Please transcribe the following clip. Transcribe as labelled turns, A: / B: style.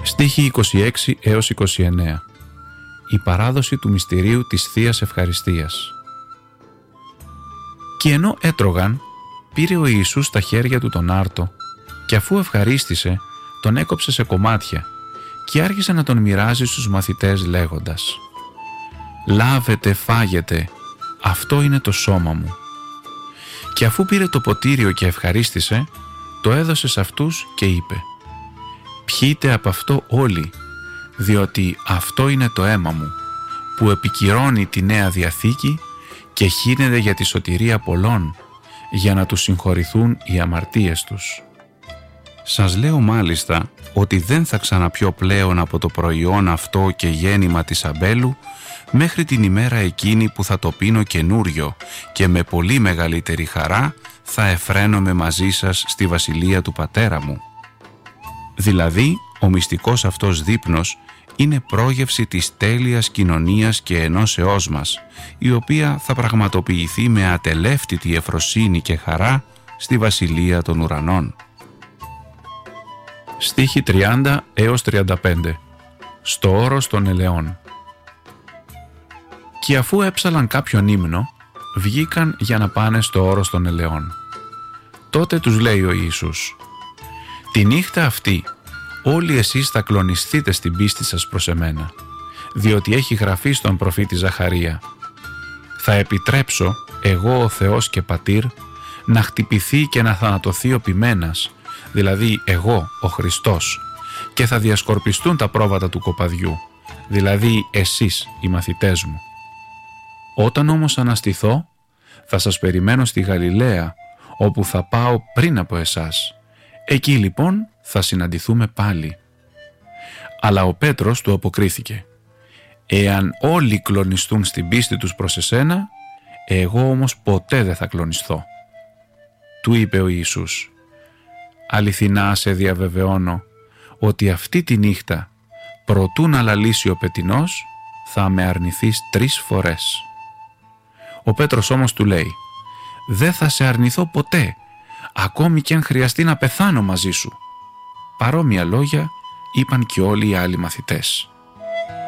A: Στίχοι 26 έως 29. Η παράδοση του μυστηρίου της Θείας Ευχαριστίας. Και ενώ έτρωγαν, πήρε ο Ιησούς στα χέρια του τον άρτο και αφού ευχαρίστησε, τον έκοψε σε κομμάτια και άρχισε να τον μοιράζει στους μαθητές λέγοντας: «Λάβετε, φάγετε, αυτό είναι το σώμα μου». Και αφού πήρε το ποτήριο και ευχαρίστησε, το έδωσε σε αυτούς και είπε: «Πιείτε από αυτό όλοι, διότι αυτό είναι το αίμα μου, που επικυρώνει τη Νέα Διαθήκη και χύνεται για τη σωτηρία πολλών, για να τους συγχωρηθούν οι αμαρτίες τους». Σας λέω μάλιστα ότι δεν θα ξαναπιώ πλέον από το προϊόν αυτό και γέννημα της αμπέλου μέχρι την ημέρα εκείνη που θα το πίνω καινούριο και με πολύ μεγαλύτερη χαρά θα εφραίνομαι μαζί σας στη βασιλεία του Πατέρα μου. Δηλαδή, ο μυστικός αυτός δείπνος είναι πρόγευση της τέλειας κοινωνίας και ενώσεώς μας, η οποία θα πραγματοποιηθεί με ατελεύτητη ευφροσύνη και χαρά στη βασιλεία των ουρανών. Στίχοι 30 έως 35. Στο όρος των ελαιών. Και αφού έψαλαν κάποιον ύμνο, βγήκαν για να πάνε στο όρος των ελαιών. Τότε τους λέει ο Ιησούς: «Τη νύχτα αυτή όλοι εσείς θα κλονιστείτε στην πίστη σας προς εμένα, διότι έχει γραφεί στον προφήτη Ζαχαρία: θα επιτρέψω εγώ ο Θεός και Πατήρ να χτυπηθεί και να θανατωθεί ο ποιμένας, δηλαδή εγώ ο Χριστός, και θα διασκορπιστούν τα πρόβατα του κοπαδιού, δηλαδή εσείς οι μαθητές μου. Όταν όμως αναστηθώ, θα σας περιμένω στη Γαλιλαία, όπου θα πάω πριν από εσάς. Εκεί λοιπόν θα συναντηθούμε πάλι». Αλλά ο Πέτρος του αποκρίθηκε: «Εάν όλοι κλονιστούν στην πίστη τους προς εσένα, εγώ όμως ποτέ δεν θα κλονισθώ». Του είπε ο Ιησούς: «Αληθινά σε διαβεβαιώνω ότι αυτή τη νύχτα, προτού να λαλήσει ο πετεινός, θα με αρνηθείς 3 φορές». Ο Πέτρος όμως του λέει: «Δεν θα σε αρνηθώ ποτέ, ακόμη και αν χρειαστεί να πεθάνω μαζί σου». Παρόμοια λόγια είπαν και όλοι οι άλλοι μαθητές.